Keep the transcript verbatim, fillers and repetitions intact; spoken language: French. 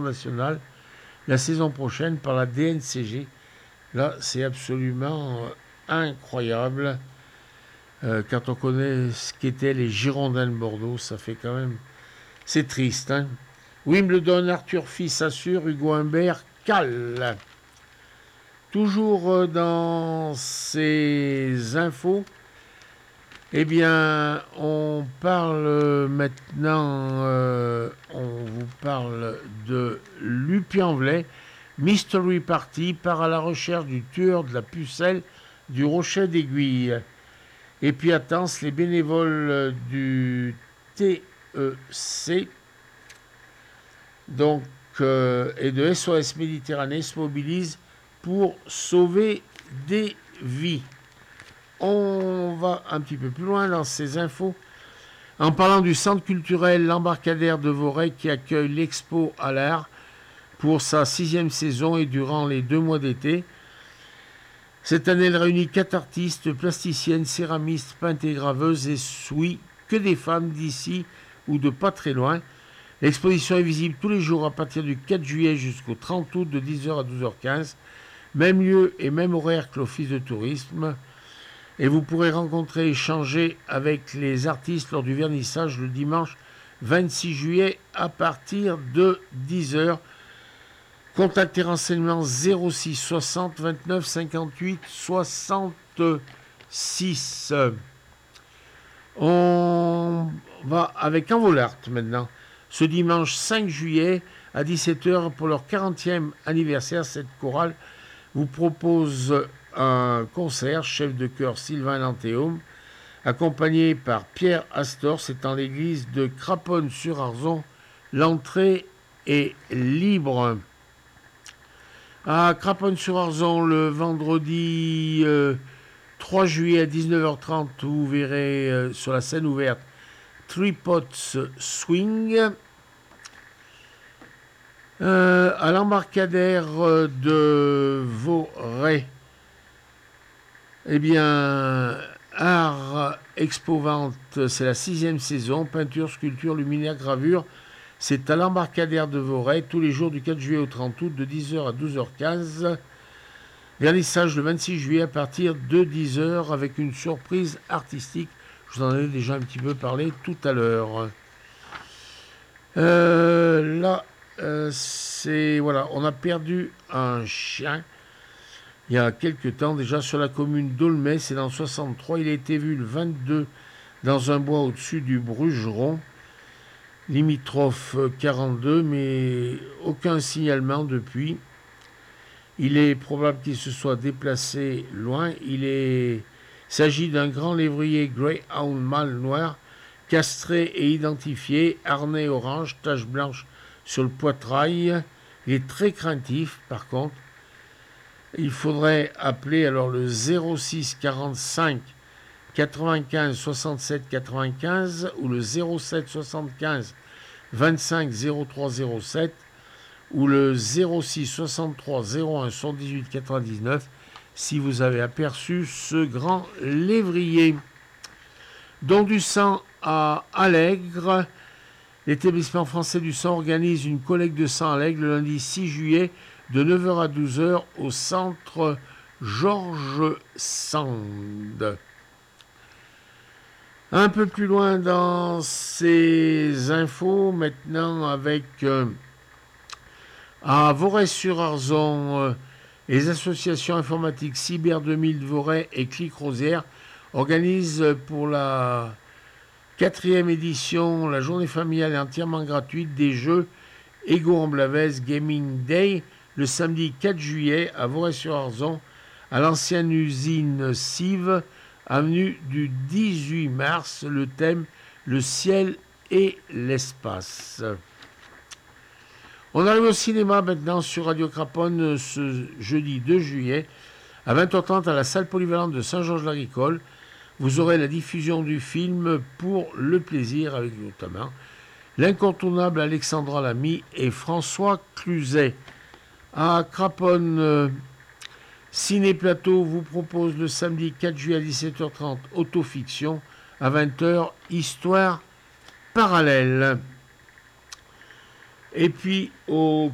national la saison prochaine par la D N C G. Là, c'est absolument euh, incroyable. Euh, quand on connaît ce qu'étaient les Girondins de Bordeaux, ça fait quand même... C'est triste, hein. Wimbledon, Arthur Fils assure, Hugo Humbert cale. Toujours euh, dans ces infos, eh bien, on parle maintenant, euh, on vous parle de Lupian-Velay. Mystery Party part à la recherche du tueur de la pucelle du Rocher d'Aiguille. Et puis à Tence, les bénévoles du T E C donc, euh, et de S O S Méditerranée se mobilisent pour sauver des vies. On va un petit peu plus loin dans ces infos en parlant du centre culturel L'Embarcadère de Voray qui accueille l'Expo à l'art pour sa sixième saison et durant les deux mois d'été. Cette année, elle réunit quatre artistes, plasticiennes, céramistes, peintres et graveuses et oui, que des femmes d'ici ou de pas très loin. L'exposition est visible tous les jours à partir du quatre juillet jusqu'au trente août de dix heures à douze heures quinze. Même lieu et même horaire que l'Office de tourisme. Et vous pourrez rencontrer et échanger avec les artistes lors du vernissage le dimanche vingt-six juillet à partir de dix heures. Contact et renseignements zéro six soixante vingt-neuf cinquante-huit soixante-six. On va avec Envolart maintenant. Ce dimanche cinq juillet à dix-sept heures pour leur quarantième anniversaire, cette chorale vous propose un concert, chef de chœur Sylvain Lantéum, accompagné par Pierre Astor. C'est en l'église de Craponne-sur-Arzon. L'entrée est libre. À Craponne-sur-Arzon, le vendredi euh, trois juillet à dix-neuf heures trente, vous verrez euh, sur la scène ouverte Tripods Swing. Euh, à l'embarcadère de Voray, eh bien, Art Expo Vente, c'est la sixième saison, peinture, sculpture, luminaire, gravure. C'est à l'embarcadère de Voray, tous les jours du quatre juillet au trente août, de dix heures à douze heures quinze. Vernissage le vingt-six juillet à partir de dix heures avec une surprise artistique. Je vous en ai déjà un petit peu parlé tout à l'heure. Euh, là, euh, c'est... Voilà, on a perdu un chien il y a quelques temps déjà sur la commune d'Aulnay, c'est dans soixante-trois. Il a été vu le vingt-deux dans un bois au-dessus du Brugeron, limitrophe quarante-deux, mais aucun signalement depuis. Il est probable qu'il se soit déplacé loin. Il est... s'agit d'un grand lévrier Greyhound mâle noir, castré et identifié, harnais orange, tache blanche sur le poitrail. Il est très craintif par contre. Il faudrait appeler alors le zéro six quarante-cinq quatre-vingt-quinze soixante-sept quatre-vingt-quinze ou le zéro sept soixante-quinze vingt-cinq zéro trois zéro sept ou le zéro six soixante-trois zéro un soixante-dix-huit quatre-vingt-dix-neuf si vous avez aperçu ce grand lévrier. Don du sang à Allègre. L'établissement français du sang organise une collecte de sang à Allègre le lundi six juillet de neuf heures à douze heures au centre Georges Sand. Un peu plus loin dans ces infos, maintenant avec euh, à Voray-sur-Arzon, euh, les associations informatiques Cyber deux mille de Voray et Clic Rosière organisent pour la quatrième édition, la journée familiale entièrement gratuite des jeux Ego en Blavet Gaming Day, le samedi quatre juillet à Voray-sur-Arzon, à l'ancienne usine Cive, avenue du dix-huit mars, le thème le ciel et l'espace. On arrive au cinéma maintenant sur Radio Craponne ce jeudi deux juillet à vingt heures trente à la salle polyvalente de Saint-Georges-l'Agricole. Vous aurez la diffusion du film Pour le plaisir avec notamment l'incontournable Alexandra Lamy et François Cluzet. À Craponne, euh, Ciné Plateau vous propose le samedi quatre juillet à dix-sept heures trente Autofiction, à vingt heures Histoire parallèle. Et puis au